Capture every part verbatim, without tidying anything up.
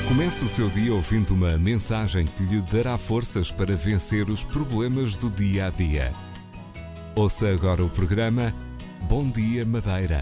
Comece o seu dia ouvindo uma mensagem que lhe dará forças para vencer os problemas do dia a dia. Ouça agora o programa Bom Dia Madeira.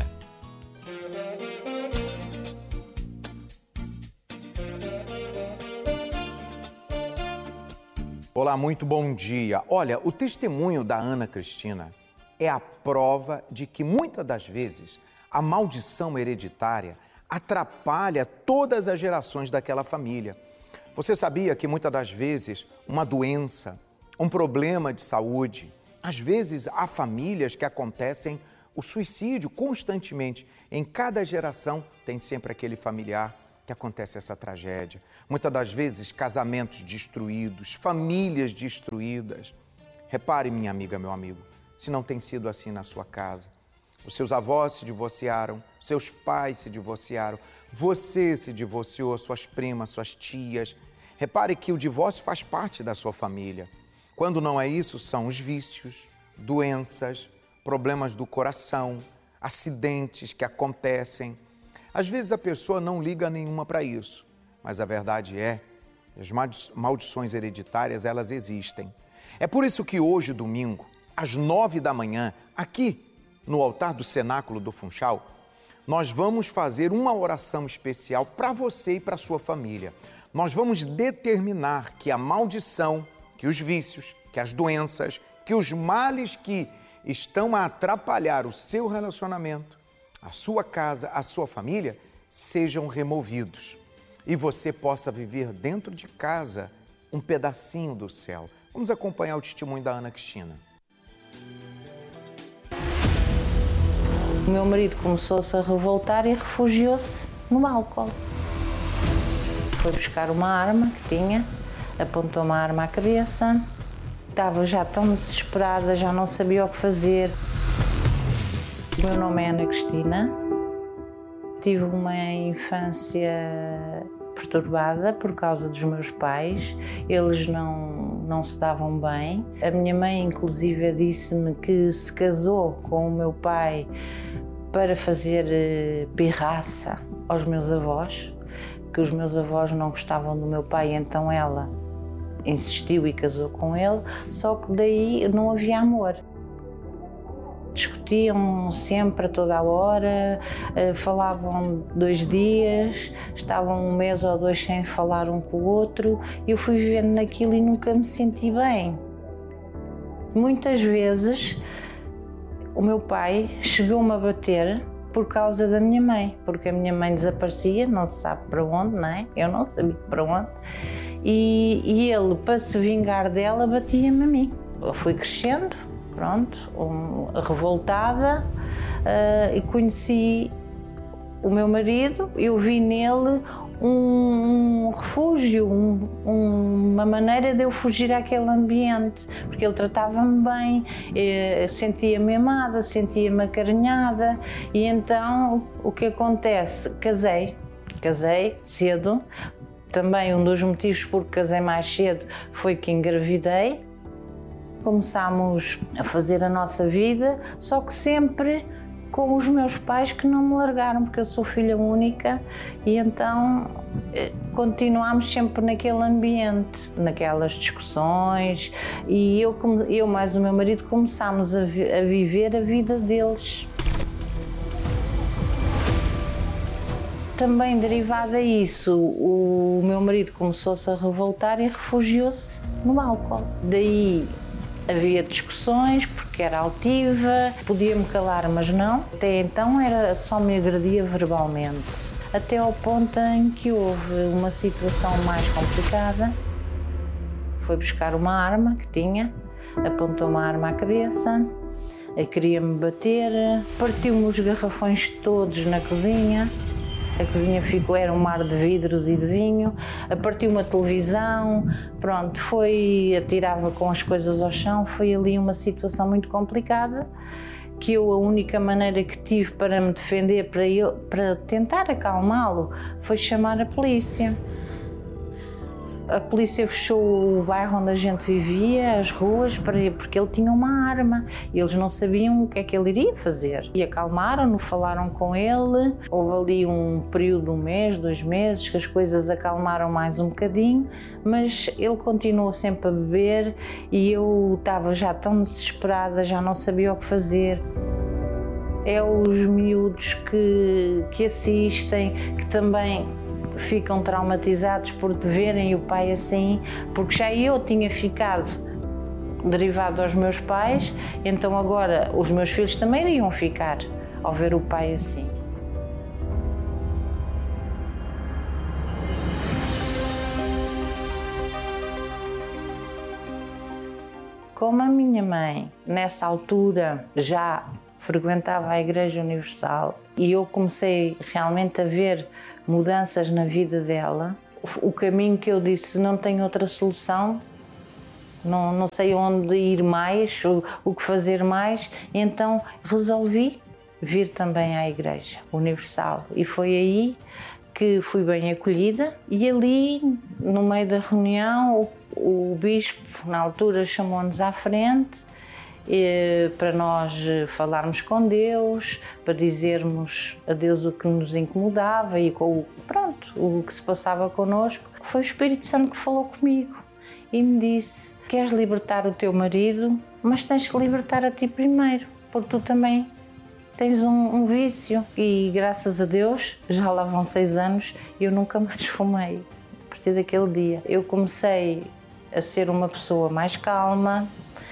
Olá, muito bom dia. Olha, o testemunho da Ana Cristina é a prova de que muitas das vezes a maldição hereditária atrapalha todas as gerações daquela família. Você sabia que muitas das vezes uma doença, um problema de saúde, às vezes há famílias que acontecem o suicídio constantemente. Em cada geração tem sempre aquele familiar que acontece essa tragédia. Muitas das vezes casamentos destruídos, famílias destruídas. Repare, minha amiga, meu amigo, se não tem sido assim na sua casa. Os seus avós se divorciaram, seus pais se divorciaram, você se divorciou, suas primas, suas tias. Repare que o divórcio faz parte da sua família. Quando não é isso, são os vícios, doenças, problemas do coração, acidentes que acontecem. Às vezes a pessoa não liga nenhuma para isso, mas a verdade é, as maldições hereditárias, elas existem. É por isso que hoje, domingo, às nove da manhã, aqui no altar do Cenáculo do Funchal, nós vamos fazer uma oração especial para você e para a sua família. Nós vamos determinar que a maldição, que os vícios, que as doenças, que os males que estão a atrapalhar o seu relacionamento, a sua casa, a sua família, sejam removidos. E você possa viver dentro de casa um pedacinho do céu. Vamos acompanhar o testemunho da Ana Cristina. O meu marido começou-se a revoltar e refugiou-se no álcool. Foi buscar uma arma que tinha, apontou uma arma à cabeça. Estava já tão desesperada, já não sabia o que fazer. O meu nome é Ana Cristina. Tive uma infância perturbada por causa dos meus pais. Eles não, não se davam bem. A minha mãe, inclusive, disse-me que se casou com o meu pai para fazer pirraça aos meus avós, que os meus avós não gostavam do meu pai, então ela insistiu e casou com ele, só que daí não havia amor. Discutiam sempre a toda a hora, falavam dois dias, estavam um mês ou dois sem falar um com o outro. Eu fui vivendo naquilo e nunca me senti bem. Muitas vezes o meu pai chegou-me a bater por causa da minha mãe, porque a minha mãe desaparecia, não se sabe para onde, não é? Eu não sabia para onde. E, e ele, para se vingar dela, batia-me a mim. Eu fui crescendo, pronto, um, revoltada, uh, e conheci o meu marido. Eu vi nele um, um refúgio, um, uma maneira de eu fugir àquele ambiente, porque ele tratava-me bem, sentia-me amada, sentia-me acarinhada. E então o que acontece? Casei, casei cedo. Também um dos motivos por que casei mais cedo foi que engravidei. Começámos a fazer a nossa vida, só que sempre com os meus pais que não me largaram, porque eu sou filha única, e então continuámos sempre naquele ambiente, naquelas discussões, e eu, eu mais o meu marido começámos a, vi, a viver a vida deles. Também derivado a isso, o meu marido começou-se a revoltar e refugiou-se no álcool. Daí havia discussões, porque era altiva, podia-me calar, mas não. Até então era só me agredia verbalmente. Até ao ponto em que houve uma situação mais complicada. Foi buscar uma arma que tinha, apontou uma arma à cabeça, queria-me bater, partiu-me os garrafões todos na cozinha. A cozinha ficou, era um mar de vidros e de vinho, partiu uma televisão, pronto, foi, atirava com as coisas ao chão. Foi ali uma situação muito complicada, que eu, a única maneira que tive para me defender, para, ele, para tentar acalmá-lo, foi chamar a polícia. A polícia fechou o bairro onde a gente vivia, as ruas, porque ele tinha uma arma. Eles não sabiam o que é que ele iria fazer. E acalmaram-no, falaram com ele. Houve ali um período, um mês, dois meses, que as coisas acalmaram mais um bocadinho, mas ele continuou sempre a beber e eu estava já tão desesperada, já não sabia o que fazer. É os miúdos que, que assistem, que também ficam traumatizados por verem o pai assim, porque já eu tinha ficado derivado aos meus pais, então agora os meus filhos também iriam ficar ao ver o pai assim. Como a minha mãe, nessa altura, já frequentava a Igreja Universal e eu comecei realmente a ver mudanças na vida dela, o caminho que eu disse, não tenho outra solução, não, não sei onde ir mais, o, o que fazer mais, então resolvi vir também à Igreja Universal e foi aí que fui bem acolhida e ali, no meio da reunião, o, o bispo, na altura, chamou-nos à frente e, para nós falarmos com Deus, para dizermos a Deus o que nos incomodava e com, pronto, o que se passava connosco. Foi o Espírito Santo que falou comigo e me disse: queres libertar o teu marido, mas tens que libertar a ti primeiro, porque tu também tens um, um vício. E graças a Deus, já lá vão seis anos e eu nunca mais fumei. A partir daquele dia eu comecei a ser uma pessoa mais calma,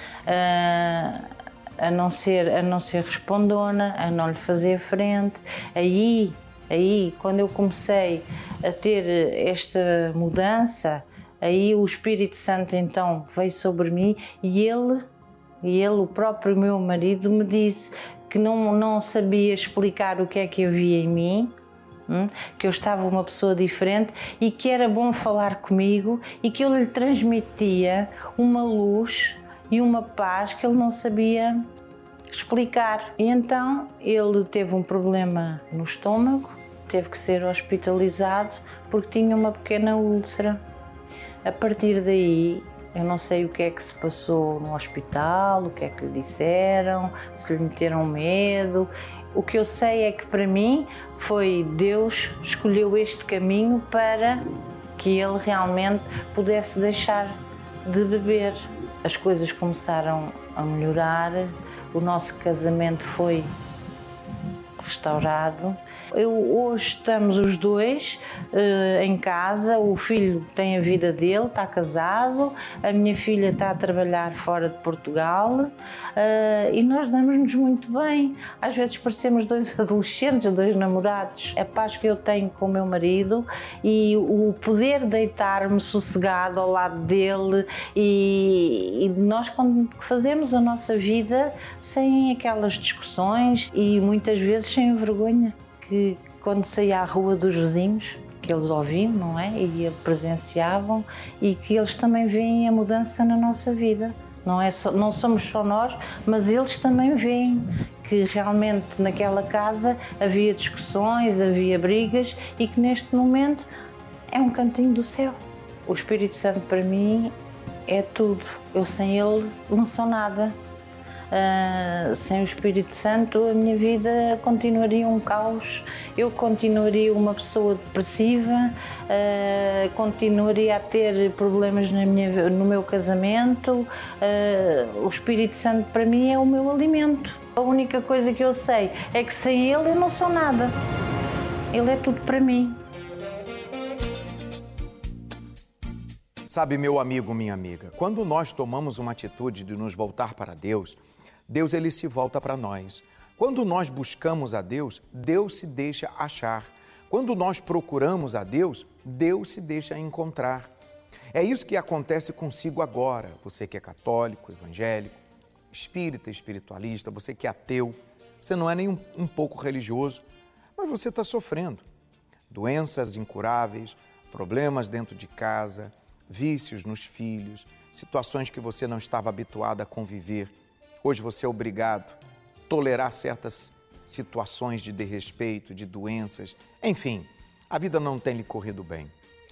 a, a, não ser, a não ser respondona, a não lhe fazer frente. Aí, aí, quando eu comecei a ter esta mudança, aí o Espírito Santo então veio sobre mim e ele, e ele, o próprio meu marido, me disse que não, não sabia explicar o que é que havia em mim, hum, que eu estava uma pessoa diferente e que era bom falar comigo e que eu lhe transmitia uma luz e uma paz que ele não sabia explicar. E então ele teve um problema no estômago, teve que ser hospitalizado porque tinha uma pequena úlcera. A partir daí, eu não sei o que é que se passou no hospital, o que é que lhe disseram, se lhe meteram medo. O que eu sei é que para mim foi Deus escolheu este caminho para que ele realmente pudesse deixar de beber. As coisas começaram a melhorar, o nosso casamento foi restaurado. Eu, hoje estamos os dois uh, em casa, o filho tem a vida dele, está casado, a minha filha está a trabalhar fora de Portugal uh, e nós damos-nos muito bem. Às vezes parecemos dois adolescentes, dois namorados. A paz que eu tenho com o meu marido e o poder deitar-me sossegado ao lado dele e, e nós fazemos a nossa vida sem aquelas discussões e muitas vezes sem vergonha. Que quando saía à rua dos vizinhos, que eles ouviam, não é? E presenciavam e que eles também veem a mudança na nossa vida. Não, é só, não somos só nós, mas eles também veem que realmente naquela casa havia discussões, havia brigas e que neste momento é um cantinho do céu. O Espírito Santo para mim é tudo. Eu sem ele não sou nada. Uh, sem o Espírito Santo a minha vida continuaria um caos, eu continuaria uma pessoa depressiva, uh, continuaria a ter problemas na minha, no meu casamento. Uh, o Espírito Santo para mim é o meu alimento. A única coisa que eu sei é que sem ele eu não sou nada. Ele é tudo para mim. Sabe, meu amigo, minha amiga, quando nós tomamos uma atitude de nos voltar para Deus, Deus ele se volta para nós. Quando nós buscamos a Deus, Deus se deixa achar. Quando nós procuramos a Deus, Deus se deixa encontrar. É isso que acontece consigo agora. Você que é católico, evangélico, espírita, espiritualista, você que é ateu, você não é nem um, um pouco religioso, mas você está sofrendo. Doenças incuráveis, problemas dentro de casa, vícios nos filhos, situações que você não estava habituado a conviver. Hoje você é obrigado a tolerar certas situações de desrespeito, de doenças. Enfim, a vida não tem lhe corrido bem.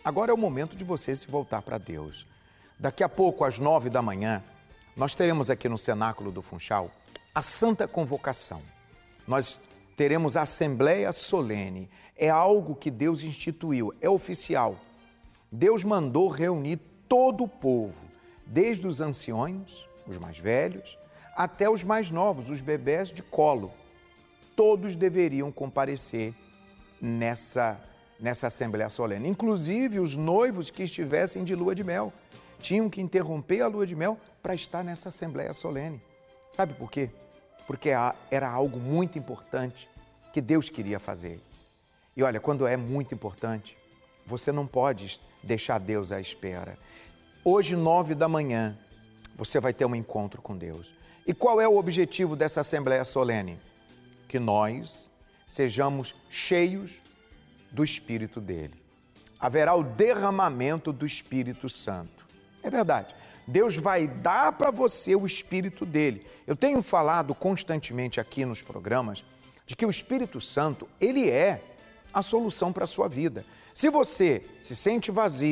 Agora é o momento de você se voltar para Deus. Daqui a pouco, às nove da manhã, nós teremos aqui no Cenáculo do Funchal a Santa Convocação. Nós teremos a Assembleia Solene. É algo que Deus instituiu, é oficial. Deus mandou reunir todo o povo, desde os anciões, os mais velhos, até os mais novos, os bebés de colo. Todos deveriam comparecer nessa, nessa Assembleia Solene. Inclusive os noivos que estivessem de lua de mel. Tinham que interromper a lua de mel para estar nessa Assembleia Solene. Sabe por quê? Porque era algo muito importante que Deus queria fazer. E olha, quando é muito importante, você não pode deixar Deus à espera. Hoje, nove da manhã, você vai ter um encontro com Deus. E qual é o objetivo dessa Assembleia Solene? Que nós sejamos cheios do Espírito dele. Haverá o derramamento do Espírito Santo. É verdade. Deus vai dar para você o Espírito dele. Eu tenho falado constantemente aqui nos programas de que o Espírito Santo, ele é a solução para a sua vida. Se você se sente vazio,